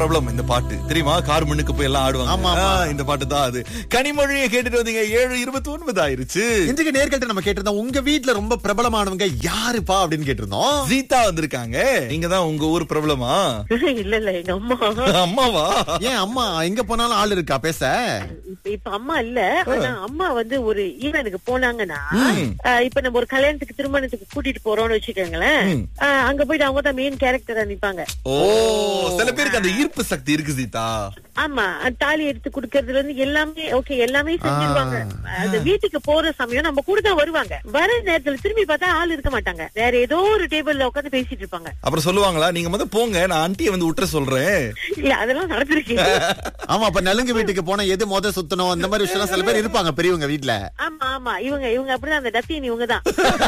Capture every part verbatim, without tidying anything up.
பிரபலம் இந்த பாட்டு தெரியுமா? கார் முன்னுக்கு போய் எல்லாம் ஆடுவாங்க. ஆ, இந்த பாட்டு தான் அது. கனிமொழியை கேட்டுட்டு வந்தீங்க. ஏழு இருபத்தி ஒன்பது ஆயிருச்சு. இன்றைக்கு நேர்கிட்ட நம்ம கேட்டிருந்தோம், உங்க வீட்டுல ரொம்ப பிரபலமானவங்க யாருப்பா அப்படின்னு கேட்டிருந்தோம். சீதா வந்திருக்காங்க. நீங்க தான் உங்க ஊர் பிரபலமா? இல்ல இல்ல எங்க அம்மா. அம்மாவா? ஏன் அம்மா எங்க போனாலும் ஆள் இருக்கா பேச? இப்ப இப்ப அம்மா இல்ல. ஆனா அம்மா வந்து ஒரு ஈவென்ட்க்கு போனாங்கன்னா, இப்ப நம்ம ஒரு கல்யாணத்துக்கு திருமணத்துக்கு கூட்டிட்டு போறோம்னு வச்சுக்கோங்களேன், அங்க போயிட்டு அவங்க தான் மெயின் கேரக்டரா நிப்பாங்க. ஓ, சில பேருக்கு அந்த ஈர்ப்பு சக்தி இருக்கு சீதா. ஆமா, தாலி எடுத்து குடுக்கறதுல இருந்து எல்லாமே ஓகே, எல்லாமே செஞ்சிருவாங்க. அந்த வீட்டுக்கு போற சமயம் நம்ம கூட தான் வருவாங்க. வர நேரத்துல திரும்பி பார்த்தா ஆள் இருக்க மாட்டாங்க, வேற ஏதோ ஒரு டேபிள்ல உட்காந்து பேசிட்டு இருப்பாங்க. அப்புறம் சொல்லுவாங்களா, நீங்க முதல்ல போங்க, நான் ஆண்டியை வந்து விட்டுற சொல்றேன். இல்ல, அதெல்லாம் நடந்திருக்கு. ஆமா, அப்ப நலுங்கு வீட்டுக்கு போனா எது முத சுத்தணும் இந்த மாதிரி விஷயம் சில பேர் இருப்பாங்க பெரியவங்க வீட்டுல. ஆமா ஆமா, இவங்க இவங்க அப்படிதான், அந்த டத்தின் இவங்க தான்.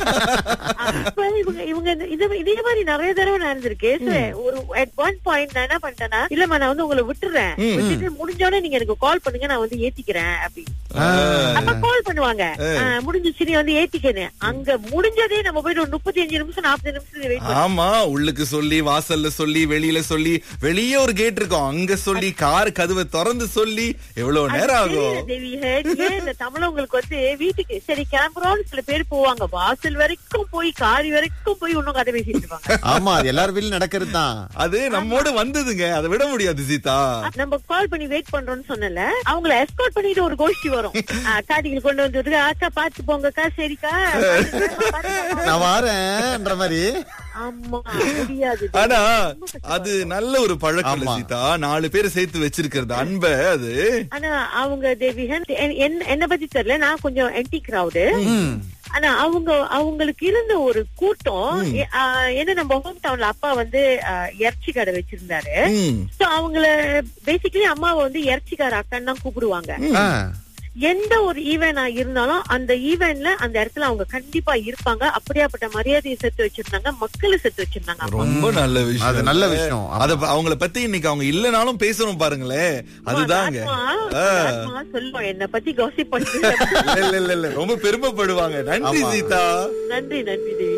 இவங்க இவங்க இது- இதே மாதிரி நிறைய தடவை நடந்திருக்கு. ஒரு அட் ஒன் பாயிண்ட் நான் என்ன பண்ணிட்டேன்னா, இல்லம்மா நான் வந்து உங்களை விட்டுறேன், விட்டுட்டு முடிஞ்சோடனே நீங்க எனக்கு கால் பண்ணுங்க, நான் வந்து ஏத்திக்கிறேன் அப்படின்னு. அப்ப கால் பண்ணுவாங்க, முடிஞ்சிச்சு நீ வந்து ஏத்திக்கிறேன். அங்க முடிஞ்சதே நம்ம போயிட்டு ஒரு முப்பத்தி அஞ்சு நிமிஷம் நாற்பது நிமிஷம் வெயிட் பண்ணி. ஆமா, உள்ளுக்கு சொல்லி, வாசல்ல சொல்லி, வெளியில சொல்லி, வெளியே ஒரு கேட் இருக்கும் அங்க சொல்லி, கார் கதவை திறந்து சொல்லி, எவ்வளவு நேரம் ஆகும். இந்த தமிழவங்களுக்கு வந்து வீட்டுக்கு சரி கிளம்புறோம்னு சில பேர் போவாங்க, வாசல் வரைக்கும் போய் காரி வரைக்கும் போய் இன்னும் கதை பேசிட்டு இருப்பாங்க. ஆமா, அது எல்லாரும் வீட்டுல நடக்கிறது தான். அது நம்மோட வந்ததுங்க, அதை விட முடியாது சீதா. நம்ம கால் பண்ணி வெயிட் பண்றோம்னு சொன்னல, அவங்கள எஸ்கார்ட் பண்ணிட்டு ஒரு கோஷ்டி வரும். காட்டிகள் கொண்டு வந்து, அக்கா பாத்து போங்கக்கா, சரிக்கா நான் வாரேன்ற மாதிரி. ஆமா, முடியாது. ஆனா அது நல்ல ஒரு பழக்கம் இல்ல சீதா, நாலு பேரை சேர்த்து வச்சிருக்கிறது அன்ப அது. ஆனா அவங்க தேவிகன் என்ன பத்தி தெரியல, நான் கொஞ்சம் ஆன்டி கிரவுடு. ஆனா அவங்க அவங்களுக்கு இருந்த ஒரு கூட்டம் என்ன, நம்ம ஹோம் டவுன்ல அப்பா வந்து இறைச்சி கடை வச்சிருந்தாரு. சோ அவங்கள பேசிக்கலி அம்மாவை வந்து இறைச்சிக்கார அக்கான்னு தான் கூப்பிடுவாங்க. எந்த ஒரு ஈவென்ட் இருந்தாலும் அந்த ஈவென்ட்ல அந்த இடத்துல அவங்க கண்டிப்பா இருப்பாங்க. அப்படியாப்பட்ட மரியாதையை சேர்த்து வச்சிருந்தாங்க, மக்களை சேர்த்து வச்சிருந்தாங்க. ரொம்ப நல்ல விஷயம், அது நல்ல விஷயம். அத அவங்கள பத்தி இன்னைக்கு அவங்க இல்லனாலும் பேசணும் பாருங்களேன், அதுதாங்க. சொல்லுவோம் என்ன பத்தி காசிப் பண்ணி இல்ல இல்ல இல்ல, ரொம்ப பெருமைப்படுவாங்க. நன்றி சீதா. நன்றி நன்றி.